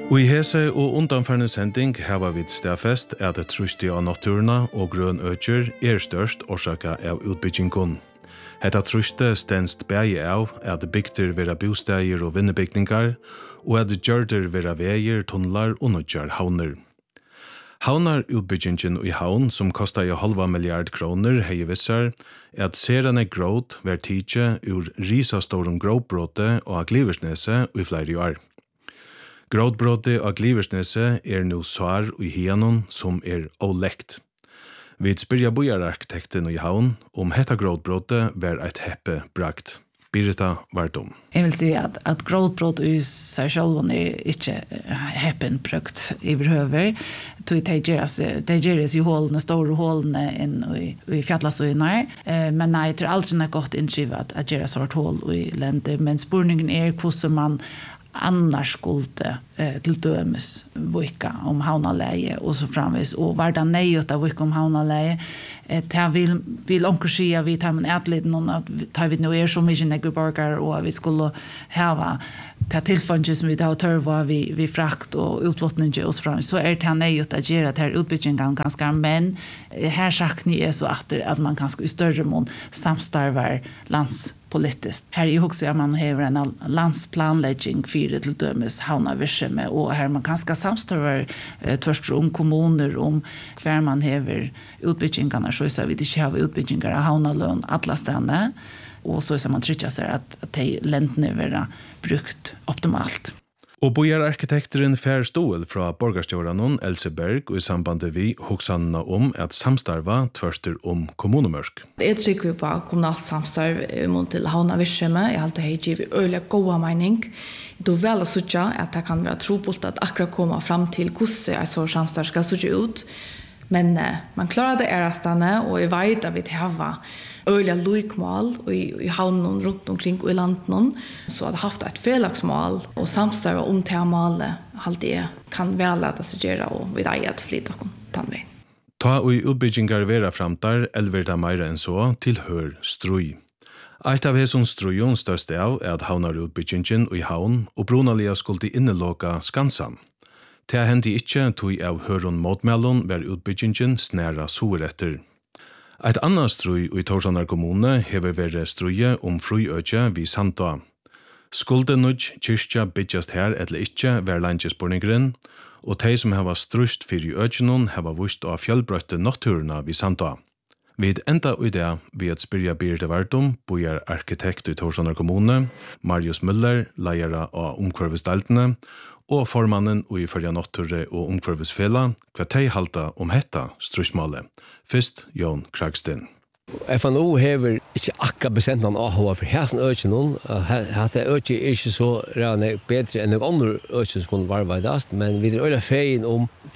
Og I hese og undanfærende sending hava vi stedfest at det trusti av naturna og grøn økjer størst orsaka av utbyggingen. Hetta truste stenst bægi av at bygter vera bostægir og vinnebygningar, og at gjørder vera veier, tunnlar og nødjar havner. Havnar utbyggingen i havn, som kostar 0,5 milliard kroner, hei vissar, at serane gråt ver tidje ur risastorum gråtbråte og av Gliversnese i flere år. Gråtbråte av Gliversnese nu svar i hianon som olekt. Vi spyrja bojararkitekten i havn hetta gråtbråte var et heppe brakt. Birgitta Vardom. Jeg vil si at gråtbrott i seg selv ikke heppen brukt i behøver. Det gjøres i hålene, store hålene inn i fjallasøyene. Men nei, det aldri noe godt innskriv at gjøre sort hål i landet. Men spurningen hvordan man annars skulle til dømes vika havnaleie og så framvis. Og var det nøyet av vika havnaleie, det vil onker si at vi tar med etleden at vi nå så mye neggeborgere og vi skulle hava det tilfanget som vi tar tørva vi frakt og utlottning og så framvis. Så det nøyet at gjøre det utbyggingen ganske, men her sakni så at man kanskje i større mån samstarver landspolitiskt. Här är också att man har en landsplanläggning för till dömes havnavirksomhet och här man kanske samstarvar tvärst kommuner kvar man har utbyggingarna så vi inte har utbyggingar av havnalön alla städerna och så man trycker sig att de länderna vara brukt optimalt. Og bojararkitekteren Fær Stål fra borgarstjóranon Else Berg og i sambandet vi hoksanna at samstarva tvørster kommunemørk. Jeg trykker på kommunalt samstarv mot til havnavirksomhet. Jeg har alltid givet øyelig gode mening. Det er vel å sutja at det kan være trobult at akkurat komme fram til hvordan jeg så samstarv skal sutja ut. Men man klarar det erastane, og jeg vet at vi har øyelig lojkmål i havnen rundt omkring og i landet, så hadde haft et felagsmål og samstarve til målet alltid kan vel lete seg gjøre og vi deg at flytte og tannveien. Ta og utbyggingar vera framtar, eller det meira enn så, tilhør strøy. Eit av hesson strøyon største av at havnar utbyggingen i havn og brunalia skulle innelåka Skansan. Det hendte ikke tog av høron motmellon var utbyggingen snæra soretter. Et annet strøy i Torsanar kommune hever vært strøye Frøyøkja vid Sandå. Skulde nødj kyrkja byggjast her eller ikke var landjespurningren, og de som hava strøst fyrir økjenon hava vust av fjellbrøtte natturna vid Sandå. Vid enda i det vi at spyrja Birgitta Vardom, bojar arkitekt i Torsanar kommune, Marius Müller, leiera av omkvarvesdeltene, og formannen i Førja Natture og omkvarvesfela, hva de halta hetta strøsmålet. Først, Jon Kragsten. FNO hever ikke akkurat bestemt noen AHA for hæsen økene. Hette økene ikke så rene bedre enn noen andre økene som kunne varveidast, men vi er øyne feien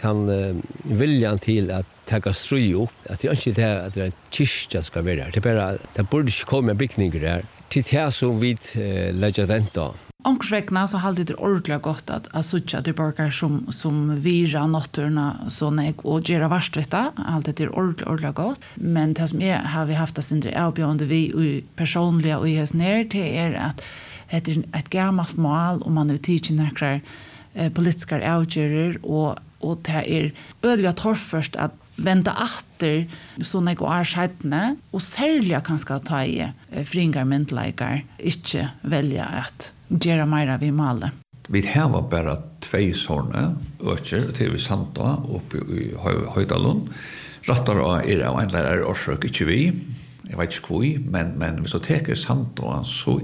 den viljan til at ta stry opp, at det ikke er at en kyrkja skal være her. Det er bare, det burde ikke komme bygninger her. Til det som vi legger den da. Omkring så har det ordentligt godt at sutja til borgere som vira natturna sånn og gjøre varstvetta. Alt det ordentligt godt. Men det som har vi haft oss indre avbjørende vi personliga og i hans nær til at det et gammalt mål og man tidlig nekker politiske avgjører og det ødelig torrførst at vända atter sånne årsidene, og særlig kanskje ta i fringarmyndleikar, ikke velja at gjøre mer vi maler. Vi har bare 2 sånne øker til vi Sandå oppe i Høydalund. Rattar av av en lærer årsøk, ikke vi. Jeg vet ikke hvor, men hvis du teker Sandå, så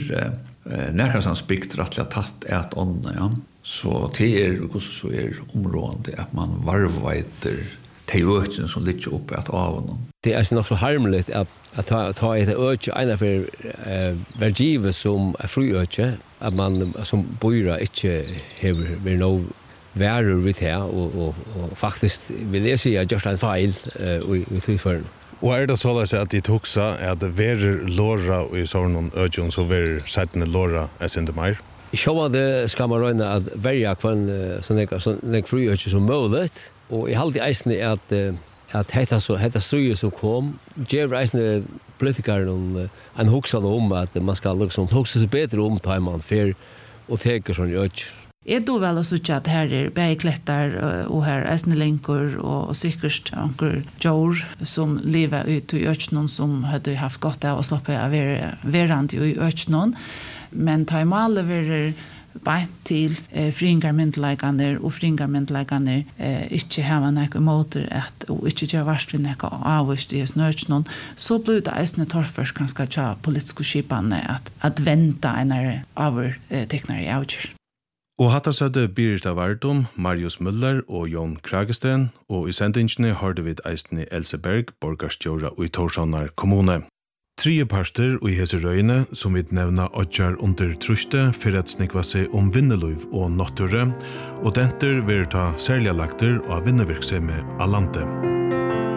nærkastans bygd rettelig tatt et ånd, ja. Så det så området at man varveiter de økene som ligger oppe at av. Det er nok så harmelig at ta et øke ene for vergivet som frøøke, at man som bøyre ikke har noe værer vidt her, og faktisk vil jeg si at gjør en feil i tilføren. Og det så at de tog seg at værer låra i sånne økene, så værer settene låra ikke mer? I sjåvande skal man røyne at verja kvann sånn frøøke som mulig, og jeg halte eisene at hetta strøye som kom, gjør eisene politikeren en hoksan at man skal liksom hoksa seg bedre ta man fer og teker sånn øk. då väl att säga att här är bergklättar och här är länkor och säkert anker jord som lever ut i öknen som hade haft gott av att slippa verand i öknen. Men tar man över bara till fringarmyndläggande och fringarmyndläggande inte har man något emot att och inte gör värst vid något avvist i snöknen så blir det ägstna torrförst ganska tja politiska skipande att vänta en avtecknare i avgör. Og hatta sødde Birgitta Vardum, Marius Müller og Jon Kragesten, og i sendingene hørte vi eisne Else Berg, borgarstjóra i Torshavnar kommune. Tredje parter og i hese røyene, som vi nevna åtjar under truste, for at snikva seg vinneluiv og natture, og denter vil ta særlige lagter av vinnevirksomhet av landet.